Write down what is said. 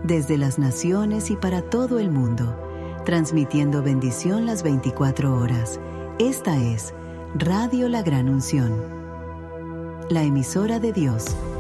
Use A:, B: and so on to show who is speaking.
A: desde las naciones y para todo el mundo, transmitiendo bendición las 24 horas. Esta es Radio La Gran Unción, la emisora de Dios.